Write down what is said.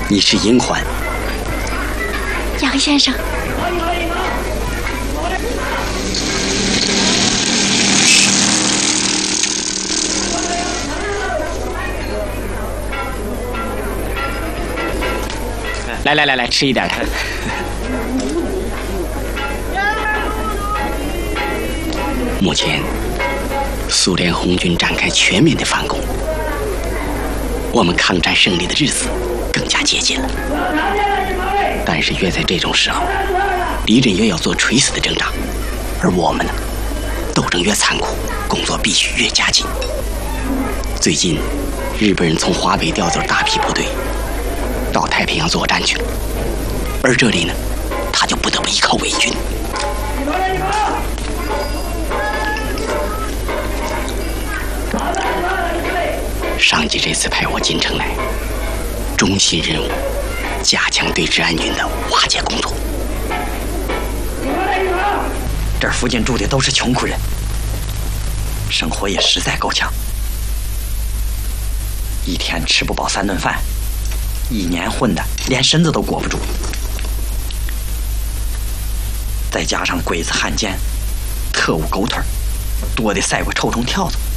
你是银环。 杨先生。 来，吃一点。目前，苏联红军展开全面的反攻，我们抗战胜利的日子更加接近了。但是越在这种时候，敌人越要做垂死的挣扎，而我们呢，斗争越残酷，工作必须越加紧。最近，日本人从华北调走大批部队到太平洋作战去了，而这里呢，他就不得不依靠伪军。上级这次派我进城来，中心任务加强对治安军的瓦解工作。 这儿附近住的都是穷苦人，生活也实在够呛，一天吃不饱3顿饭，一年混的连身子都裹不住，再加上鬼子汉奸、特务狗腿，多得赛过臭虫跳蚤。